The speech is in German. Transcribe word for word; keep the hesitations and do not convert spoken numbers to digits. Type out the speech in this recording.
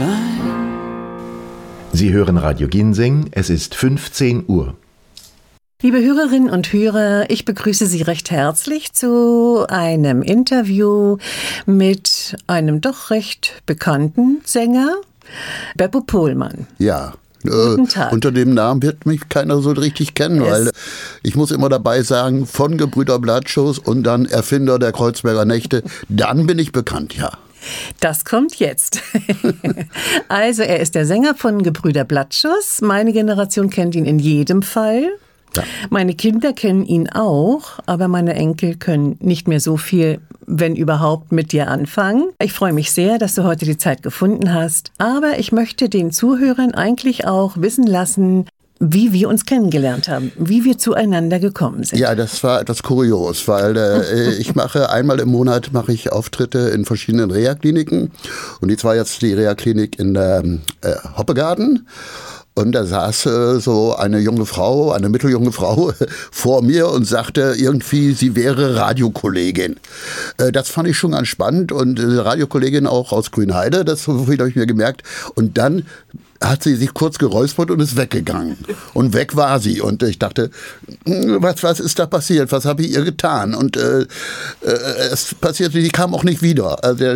sein. Sie hören Radio Ginseng, es ist fünfzehn Uhr. Liebe Hörerinnen und Hörer, ich begrüße Sie recht herzlich zu einem Interview mit einem doch recht bekannten Sänger, Beppo Pohlmann. Ja. Guten Tag. Äh, unter dem Namen wird mich keiner so richtig kennen, Es weil ich muss immer dabei sagen, von Gebrüder Blattschuss und dann Erfinder der Kreuzberger Nächte, dann bin ich bekannt, ja. Das kommt jetzt. Also, er ist der Sänger von Gebrüder Blattschuss. Meine Generation kennt ihn in jedem Fall. Ja. Meine Kinder kennen ihn auch, aber meine Enkel können nicht mehr so viel, wenn überhaupt, mit dir anfangen. Ich freue mich sehr, dass du heute die Zeit gefunden hast. Aber ich möchte den Zuhörern eigentlich auch wissen lassen, wie wir uns kennengelernt haben, wie wir zueinander gekommen sind. Ja, das war etwas kurios, weil äh, ich mache einmal im Monat mache ich Auftritte in verschiedenen Reha-Kliniken. Und die war jetzt die Reha-Klinik in der äh, Hoppegarten. Und da saß äh, so eine junge Frau, eine mitteljunge Frau vor mir und sagte irgendwie, sie wäre Radiokollegin. Äh, das fand ich schon ganz spannend und äh, Radiokollegin auch aus Grünheide, das habe ich mir gemerkt. Und dann hat sie sich kurz geräuspert und ist weggegangen. Und weg war sie. Und ich dachte, was, was ist da passiert? Was habe ich ihr getan? Und äh, äh, es passierte, die kam auch nicht wieder. Also